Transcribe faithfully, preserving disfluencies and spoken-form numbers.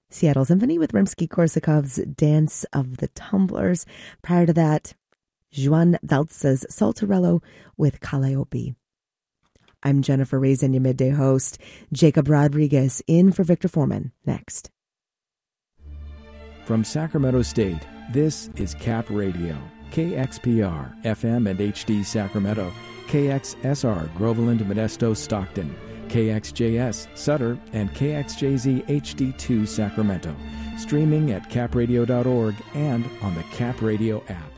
Seattle Symphony with Rimsky-Korsakov's Dance of the Tumblers. Prior to that, Joan Waltz's Saltarello with Calliope. I'm Jennifer Raisin, your midday host. Jacob Rodriguez in for Victor Foreman. Next. From Sacramento State, this is Cap Radio. K X P R, F M and H D Sacramento. K X S R, Groveland, Modesto, Stockton. K X J S, Sutter, and K X J Z H D two Sacramento. Streaming at cap radio dot org and on the Cap Radio app.